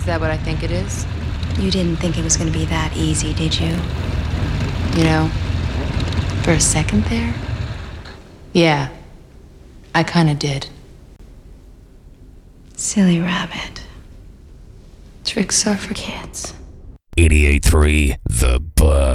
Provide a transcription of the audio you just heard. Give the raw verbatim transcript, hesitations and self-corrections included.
Is that what I think it is? You didn't think it was going to be that easy, did you? You know, for a second there, yeah, I kinda did. Silly rabbit. Tricks are for kids. eighty-eight point three The Buzz.